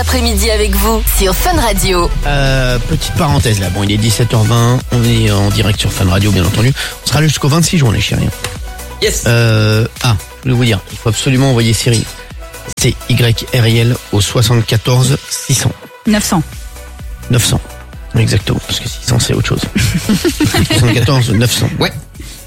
l'après-midi avec vous sur Fun Radio. Petite parenthèse là, bon il est 17h20, on est en direct sur Fun Radio bien entendu. On sera là jusqu'au 26 juin les chéris. Yes. Je voulais vous dire, il faut absolument envoyer Cyril. C'est YRIL au 74 600. 900. 900. Exactement, parce que 600 c'est autre chose. 74 900. Ouais. Pourquoi ?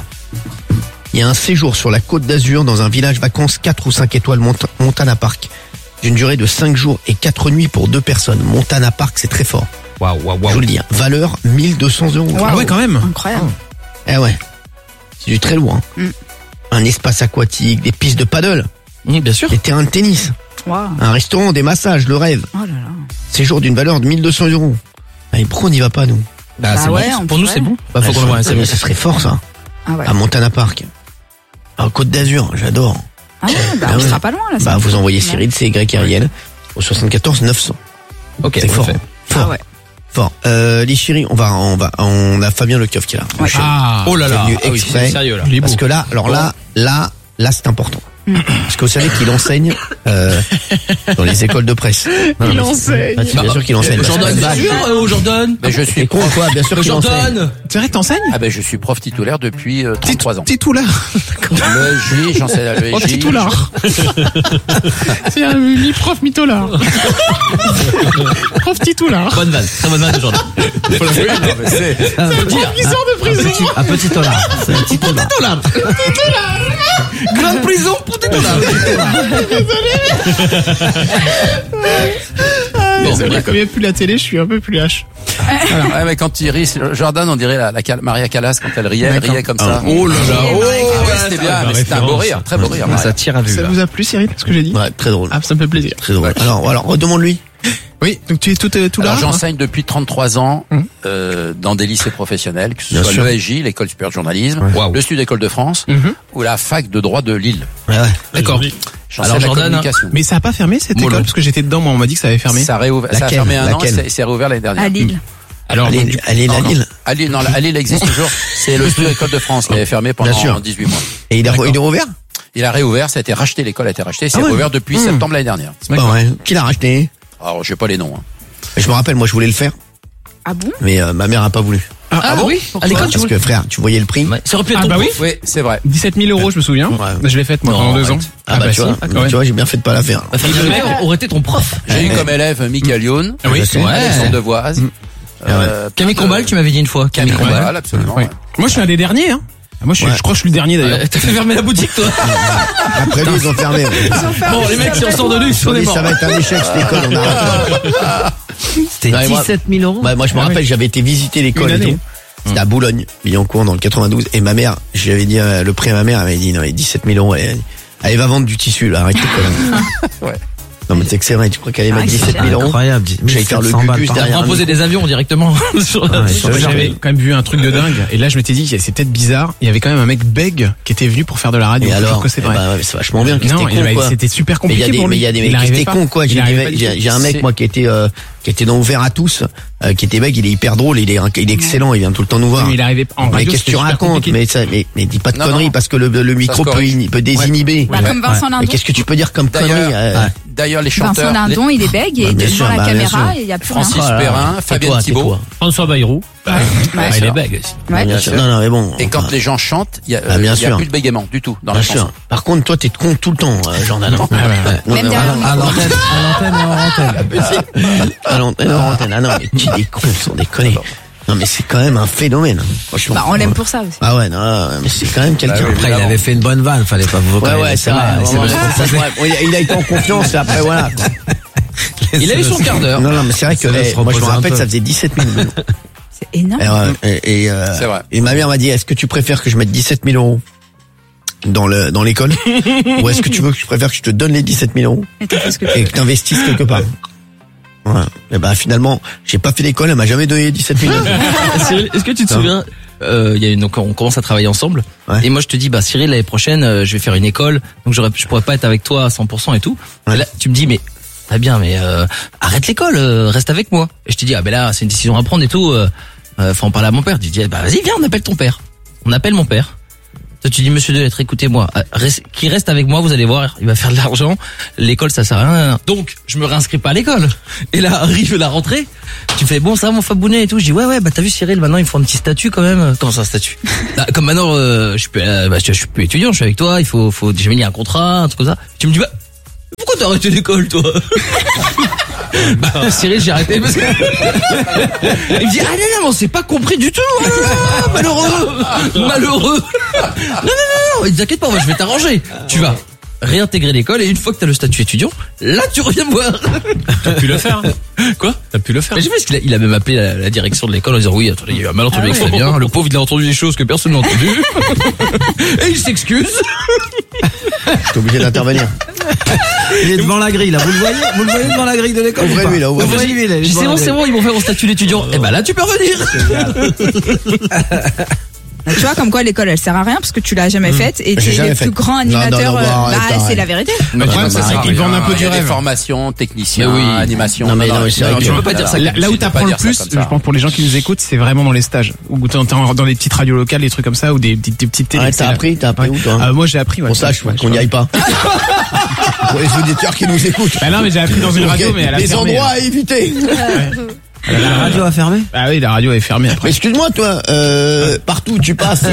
Il y a un séjour sur la Côte d'Azur dans un village vacances 4 ou 5 étoiles Montana Park d'une durée de 5 jours et 4 nuits pour 2 personnes. Montana Park, c'est très fort. Waouh. Je vous le dis, valeur 1200 €. Wow. Ah ouais, quand même. Incroyable. Eh ouais, c'est du très lourd. Un espace aquatique, des pistes de paddle, Bien sûr. des terrains de tennis, Wow. un restaurant, des massages, le rêve. Oh là là. Séjour d'une valeur de 1200 €. Et pourquoi on n'y va pas nous ? Bah, c'est ouais, bon. on Pour nous, pourrait. c'est bon. Bah, faut qu'on le voit un ça SMS. serait fort ça. Ah ouais. À Montana Park. À Côte d'Azur, j'adore. Ah ouais, bah, Ah on ouais. sera pas loin là. Bah ça. vous envoyez Cyril, c'est YRIL au 74 900. Ok, C'est fort. fait. Fort. Ah ouais. Fort. Les chéris, on a Fabien Lecoeuf qui est là. Ouais. Ah. Oh là là. Venu Ah oui, exprès. c'est sérieux là. Il est beau. Parce que là, alors là, c'est important. Parce que vous savez qu'il enseigne dans les écoles de presse. Il enseigne. Bien sûr qu'il enseigne. Jordan, Bah, bien sûr, Jordan. Mais je suis c'est con prof. quoi, bien sûr qu'il enseigne. Jordan. C'est vrai que t'enseignes? Ah ben je suis prof titulaire depuis 33 ans. T'es tout là. Le J, j'enseigne à l'EJ. Oh, t'es tout là. C'est un mi-prof, mi-tolard. Prof titoulard. Bonne vanne. Très bonne vanne de Jordan. Qui sort de prison. Un petit dollar. C'est un petit dollar. Grande prison pour tes dollars. Bon, c'est vrai, comme il n'y a plus la télé, je suis un peu plus lâche. Ouais, mais quand il rit, Jordan, on dirait la Maria Callas quand elle riait comme ça. Oh là là. Ah ouais, c'était bien, mais c'était un beau rire, très beau rire. Ça tire à vue Ça là. vous a plu, Cyril, ce que j'ai dit? Ouais, très drôle. Ah, ça me fait plaisir. Très drôle. Alors, redemande-lui. Oui, donc tu es tout là. Alors j'enseigne depuis 33 ans dans des lycées professionnels, que ce Bien soit sûr. l'EJ, l'École supérieure de journalisme, Waouh. le Sud École de France, ou la fac de droit de Lille. Ouais. D'accord. J'enseigne Alors, la Jordan, communication. Mais ça a pas fermé cette Mollo. école? Parce que j'étais dedans, moi, on m'a dit que ça avait fermé. Ça a Laquelle fermé un an et Laquelle c'est réouvert l'année dernière. À Lille. Alors, Allez, donc, allez, la Lille. À Lille, non, à Lille existe toujours. C'est le Sud École de France qui avait fermé Bien sûr. pendant 18 mois. Et il est rouvert? Il a réouvert, ça a été racheté, l'école a été rachetée, c'est Ah ouais. réouvert depuis septembre l'année dernière. C'est pas vrai. Qui l'a racheté? Alors, j'ai pas les noms. Je me rappelle, moi, je voulais le faire, Ah bon? mais ma mère a pas voulu. Ah oui. À l'école, tu Parce que frère, tu voyais le prix. Ça aurait pu être Ah ton bah oui. prof. Oui, c'est vrai. 17 000 €, je me souviens. Ouais. Je l'ai faite, moi, Non, pendant 2 ans. arrête. Ah bah, tu vois, si. Ouais. tu vois, j'ai bien fait de pas la faire. La famille de mère aurait été ton prof. J'ai eu comme élève Michael Youn, Ah oui, Je sais. Ouais. Alexandre Devoise, Camille Combal, tu m'avais dit une fois. Camille Combal. Combal, absolument. Ouais. Moi, je suis un des derniers, hein. Moi, je crois que je suis le dernier, d'ailleurs. T'as fait fermer la boutique, toi. Après lui, ils ont fermé. Bon, les mecs, si on sort de luxe, on est Mais mort. ça va être un échec, cette école, on arrête. C'était Ouais, moi- 17 000 €. Bah, moi, je me rappelle, j'avais été visiter l'école Une et année. tout. C'était à Boulogne, Billancourt, dans le 92. Et ma mère, j'avais dit le prix à ma mère, elle m'avait dit, non, 17 000 €. Elle va vendre du tissu, là, arrête tes conneries. Ouais. Non, mais c'est que c'est vrai, tu crois qu'elle allait mettre 17 000 €? Incroyable. J'allais faire le 1700 balles bubus par derrière. On poser des avions directement sur la. Ouais, Moi, j'avais quand même vu un truc de dingue. Et là, je m'étais dit, c'est peut-être bizarre. Il y avait quand même un mec bègue qui était venu pour faire de la radio. Et Je alors? trouve que c'est Eh vrai. ben, ouais, c'est vachement bien, que Non, c'était con, quoi. c'était super Mais il y compliqué a des, pour lui. mais il y a des Il mecs qui arrivait étaient pas. cons, quoi. Il J'ai arrivait pas du tout. j'ai un mec, C'est- moi, qui était dans Ouvert à tous, qui était bête, il est hyper drôle, il est excellent, il vient tout le temps nous voir. Mais il arrivait pas en Mais radio. qu'est-ce que tu c'était super racontes? compliqué. Mais dis pas de Non, conneries, non. parce que le micro se corrige. peut désinhiber. Bah, comme Vincent Mais Lindon. qu'est-ce que tu peux dire comme D'ailleurs, conneries? D'ailleurs, les Vincent chanteurs, Lindon, il est bègue et Bah, il bien est sûr, devant la bah, bien caméra sûr. et il y a plus rien. Francis Oh là là. Perrin, Fabienne Tais-toi, Thibault. tais-toi. François Bayrou. Ouais. Il est bègue aussi. Ouais. Bien sûr. Non, mais bon. Et quand les gens chantent, il y a, Ah, bien il y a sûr. plus de bégaiement du tout dans la Bien chanson. sûr. Par contre, toi, t'es con tout le temps, Jordan. ouais. Non, Même mais derrière vraiment, À l'antenne et hors antenne. à l'antenne, hors antenne. Ah non, mais tu des cons, sans déconner. Non, mais c'est quand même un phénomène. Franchement. Bah, on l'aime pour ça aussi. Ah ouais, non, mais c'est quand même quelqu'un. Après, il avait fait une bonne vanne, fallait pas vous Ouais, c'est vrai. Vraiment, il a été en confiance, et après, voilà. quoi. Il a eu son quart d'heure. Non, mais c'est vrai que, Ça laisse moi, je me reposer un rappelle, peu. ça faisait 17 000 €. C'est énorme. C'est vrai. Et ma mère m'a dit, est-ce que tu préfères que je mette 17 000 € dans l'école? Ou est-ce que tu préfères que je te donne les 17 000 € Et t'as fait ce que tu et veux. que t'investisses quelque part? Ouais. Et ben, finalement, j'ai pas fait l'école, elle m'a jamais donné 17 000 €. Cyril, est-ce que tu te Non. souviens donc on commence à travailler ensemble Ouais. et moi je te dis bah Cyril l'année prochaine je vais faire une école donc je pourrais pas être avec toi à 100% et tout. Ouais. Et là tu me dis mais très bien mais arrête l'école reste avec moi. Et je te dis ah ben là c'est une décision à prendre et tout faut en parler à mon père. Tu dis bah vas-y viens on appelle ton père. On appelle mon père. Toi, tu dis, monsieur Delettre, écoutez-moi, qui reste avec moi, vous allez voir, il va faire de l'argent. L'école, ça sert à rien. Donc, je me réinscris pas à l'école. Et là, arrive la rentrée. Tu fais, bon, ça va, mon Fabounet et tout. Je dis, ouais, bah, t'as vu, Cyril, maintenant, il me faut un petit statut quand même. Comment ça, un statut? Bah, comme maintenant, je suis plus étudiant, je suis avec toi, j'ai mis un contrat, un truc comme ça. Tu me dis, bah, pourquoi t'as arrêté l'école, toi? Bah, Cyril, j'ai arrêté parce que il me dit, ah non, on s'est pas compris du tout. Oh là là, malheureux. Non, il dit, t'inquiète pas, moi, je vais t'arranger. Tu vas réintégrer l'école et une fois que t'as le statut étudiant, là, tu reviens me voir. T'as pu le faire. Quoi? T'as pu le faire. Mais je sais qu'il a même appelé la direction de l'école en disant, oui, attendez, il y a eu un malentendu avec Fabien. Le pauvre, il a entendu des choses que personne n'a entendues. Et il s'excuse. J'étais obligé d'intervenir. Il est devant la grille, là. Vous le voyez devant la grille de l'école? Ouvrez-lui, là, ouvrez-lui. Ouvrez-lui, là. il est devant la C'est grille. bon, ils vont faire mon statut d'étudiant. Et bah là, tu peux revenir. Tu vois, comme quoi l'école elle sert à rien parce que tu l'as jamais faite et J'ai t'es jamais le fait. plus grand Non, animateur. arrête, C'est arrête. la vérité. Le problème, c'est qu'ils vendent un peu Il du y a des rêve. formations, techniciens, Mais oui. animation. Non, mais c'est vrai que tu peux pas dire ça. Là où t'apprends le plus, je pense pour les gens qui nous écoutent, c'est vraiment dans les stages. Ou dans les petites radios locales, des trucs comme ça, ou des petites télé. T'as appris où, toi? Moi, j'ai appris, ouais. On sache qu'on n'y aille pas. Pour les auditeurs qui nous écoutent. Bah non, mais j'ai appris dans une radio, mais elle a Des fermé. endroits à éviter. La radio a fermé? Ah oui, la radio est fermée après. Mais excuse-moi, toi, partout où tu passes.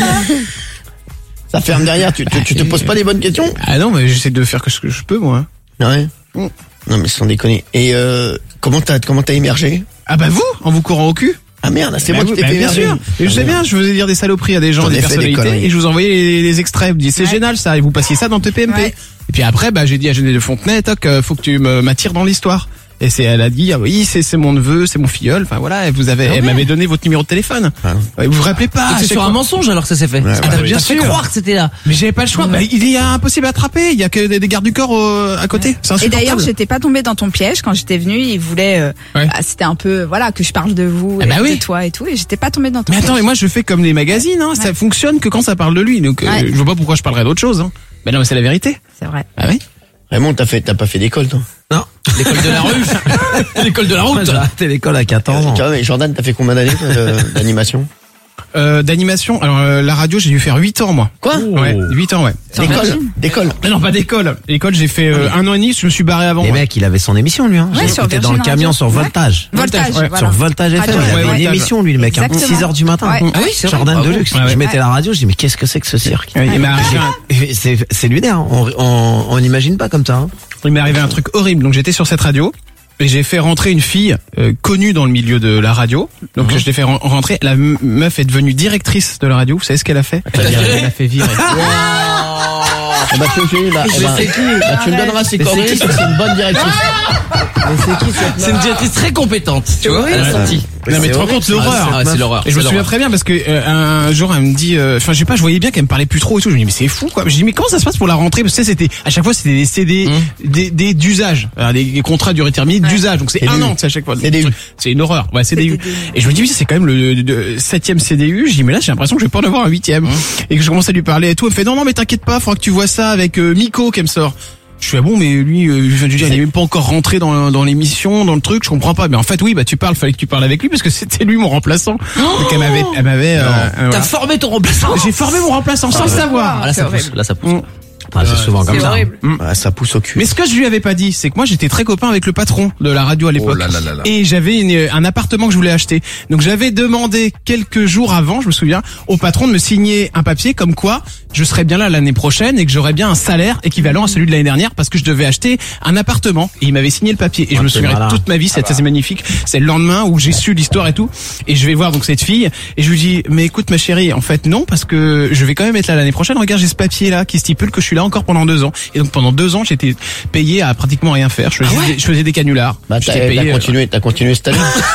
Ça ferme derrière, tu te poses pas les bonnes questions? Ah non, mais j'essaie de faire ce que je peux, moi. Ouais. Non, mais sans déconner. Et comment t'as émergé? Ah bah vous, en vous courant au cul. Ah merde, c'est moi qui t'ai Bah, fait bien émerger. sûr. Et je sais bien, je faisais dire des saloperies à des gens, J'en ai des fait des personnalités, conneries. et je vous envoyais les extraits. Vous me dites, c'est génial ça, et vous passiez ça dans TPMP. Ouais. Et puis après, j'ai dit à Geneviève de Fontenay, toc, faut que tu m'attires dans l'histoire. Et elle a dit, ah oui, c'est mon neveu, c'est mon filleul. Enfin voilà, elle m'avait donné votre numéro de téléphone. Ah. Ouais, vous vous rappelez pas? C'est sur un mensonge alors que ça s'est fait. Ouais, Ah, ouais, bien bien fait sûr. croire que c'était là. Mais j'avais pas le choix. Bah, il est impossible à attraper. Il y a que des gardes du corps à côté. C'est Et insupportable. d'ailleurs, j'étais pas tombée dans ton piège quand j'étais venue. Il voulait, Ouais. c'était un peu, voilà, que je parle de vous, Ah bah et oui. de toi et tout. Et j'étais pas tombée dans ton Mais attends, piège. et moi je fais comme les magazines. Hein. Ça Ouais. fonctionne que quand ça parle de lui. Donc Ouais. je vois pas pourquoi je parlerais d'autre chose. Hein. Mais non, mais c'est la vérité. C'est vrai. Ah oui. Raymond, t'as pas fait d'école, toi? Non. L'école de la rue. L'école de la Moi, route. j'ai arrêté l'école à 14 ans. Carrément, et Jordan, t'as fait combien d'années toi, d'animation? D'animation. Alors la radio, j'ai dû faire 8 ans moi. Quoi? Ouais, 8 ans ouais. D'école. Mais non, pas d'école. L'école, j'ai fait 1 an et demi, je me suis barré avant. Les ouais. mecs, il avait son émission, lui, hein. Ouais, sur J'écoutais dans le Virgin camion Radio. sur Ouais. Voltage. Voltage, ouais, voilà. Sur Voltage FM, Radio, il avait ouais, une Voltage. émission, lui, le mec, hein, Exactement. 6h du matin. Ouais. Ah oui, c'est vrai. Jordan Bravo. Deluxe. Ouais, ouais. Je mettais la radio, je dis, mais qu'est-ce que c'est que ce cirque? Ouais, il m'est arrivé C'est lunaire, hein. On n'imagine pas comme ça, hein. il m'est arrivé un truc horrible. Donc j'étais sur cette radio. Et j'ai fait rentrer une fille connue dans le milieu de la radio. Donc je l'ai fait rentrer. La meuf est devenue directrice de la radio. Vous savez ce qu'elle a fait? Elle a fait virer. Eh ben, tu me donneras ses coordonnées, c'est qui, c'est une bonne directrice. Mais c'est qui cette C'est une directrice très compétente. Tu vois, Oui, elle a c'est sorti. Non mais tu te rends compte l'horreur. Ah, c'est l'horreur. Et je me c'est souviens l'horreur. très bien parce que un jour elle me dit, enfin je sais pas, je voyais bien qu'elle me parlait plus trop et tout. Je me dis mais c'est fou quoi. Je dis mais comment ça se passe pour la rentrée? Parce que c'était à chaque fois c'était des CD, des d'usage, alors, des contrats durée terminée d'usage. Donc c'est CDU. 1 an à chaque fois. CDU. C'est une horreur. Ouais CDU. CDU. Et je me dis oui c'est quand même le 7e CDU. Je dis mais là j'ai l'impression que je vais pas en avoir un 8e. Et que je commence à lui parler et tout. Elle me fait non mais t'inquiète pas, faudra que tu vois ça avec Miko qui me sort. Je suis bon mais lui je viens de lui dire il est même pas encore rentré dans l'émission dans le truc, je comprends pas. Mais en fait oui bah fallait que tu parles avec lui parce que c'était lui mon remplaçant. Donc elle m'avait T'as voilà. formé ton remplaçant. J'ai formé mon remplaçant sans le savoir. Ah, là, ça C'est pousse. Là, ça pousse. Ah, c'est souvent comme C'est ça. horrible. Ah, ça pousse au cul. Mais ce que je lui avais pas dit, c'est que moi j'étais très copain avec le patron de la radio à l'époque. Et j'avais un appartement que je voulais acheter. Donc j'avais demandé quelques jours avant, je me souviens, au patron de me signer un papier comme quoi je serais bien là l'année prochaine et que j'aurais bien un salaire équivalent à celui de l'année dernière parce que je devais acheter un appartement. Et il m'avait signé le papier. Et je me c'est souviens malin. toute ma vie, c'est magnifique. C'est le lendemain où j'ai su l'histoire et tout. Et je vais voir donc cette fille et je lui dis, mais écoute ma chérie, en fait non, parce que je vais quand même être là l'année prochaine. Regarde, j'ai ce papier là qui stipule que je suis là encore pendant 2 ans. Et donc pendant 2 ans, j'étais payé à pratiquement rien faire. Je faisais des canulars. Bah, J'étais payé, t'as continué cette année.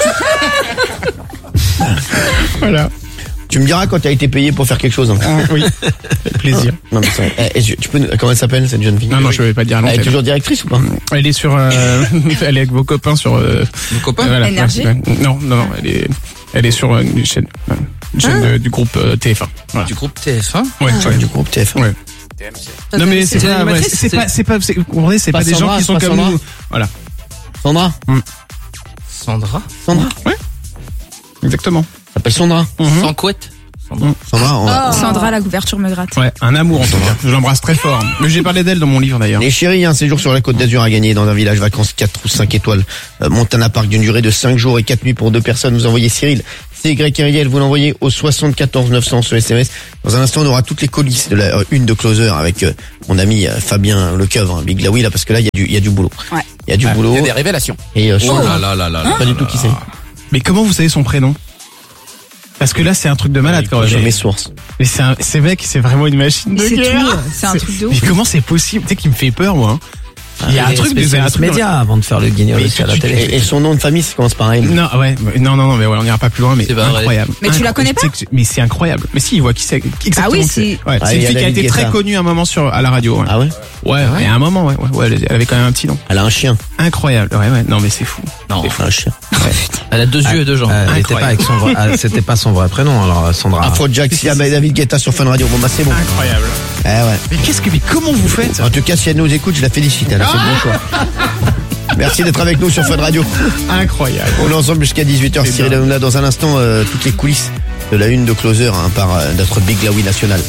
voilà. Tu me diras quand t'as été payé pour faire quelque chose. Hein. Oui. Avec plaisir. Non, mais tu peux, comment elle s'appelle cette jeune fille? Non, je vais pas dire à Elle est l'antenne. toujours directrice ou pas? Elle est sur, elle est avec vos copains sur, Mon copain. voilà. Énergie. Non, elle est sur une chaîne, du groupe TF1. Voilà. Du groupe TF1. Ouais, Du groupe TF1. Ouais. Non mais c'est une pas, animatrice, vous comprenez, c'est Pas pas des gens Sandra, qui sont c'est pas comme Sandra. nous. Voilà. Sandra? Sandra. Sandra? Exactement. Ça s'appelle Sandra. Sans couette. Sandra, Sandra, la couverture me gratte. Ouais, un amour en tout cas. Je l'embrasse très fort. Mais j'ai parlé d'elle dans mon livre d'ailleurs. Et chérie, un séjour sur la Côte d'Azur à gagner dans un village vacances 4 ou 5 étoiles. Montana Park d'une durée de 5 jours et 4 nuits pour 2 personnes. Vous envoyez Cyril, CYRIL, vous l'envoyez au 74 900 sur SMS. Dans un instant, on aura toutes les coulisses de la une de Closer avec mon ami Fabien Lecoeuvre, Big Laoui, là, parce que là, il y a du boulot. Ouais. Il y a du boulot. Il y a des révélations. Et Oh là là là là. pas du tout qui c'est. Mais comment vous savez son prénom? Parce que là, c'est un truc de malade quand J'ai même. mes sources. Mais c'est mec, c'est vraiment une machine de C'est guerre. tout, c'est un truc de ouf. Mais comment c'est possible? Tu sais qu'il me fait peur, moi. Il y a un truc spécialiste média avant de faire le guignol aussi à la télé. Et son nom de famille, ça commence par M. Non, ouais, non, mais ouais, on n'ira pas plus loin, mais C'est pas vrai. incroyable. Mais tu la connais pas? Mais c'est incroyable. Mais si, il voit qui c'est, exactement. Ah oui, qui c'est. si. Ouais, Ah, c'est il une y a fille qui a David été très Guetta. connue à un moment à la radio. Ouais, Ah ouais? ouais, et à un moment, ouais, elle avait quand même un petit nom. Elle a un chien. Incroyable. Ouais, non, mais c'est fou. Non, Un chien. elle a 2 yeux et 2 jambes. Elle était pas avec son vrai, c'était pas son vrai prénom, alors Sandra. Afrojack, David Guetta sur Fun Radio. Bon, bah, c'est bon. Incroyable. Eh ouais. Mais comment vous faites? En tout cas, si elle nous écoute, je la félicite. Elle a fait le bon choix. Merci d'être avec nous sur Fun Radio. Incroyable. On est ensemble jusqu'à 18h. Cyril Hanouna dans un instant, toutes les coulisses de la une de Closer par notre Big Laoui national.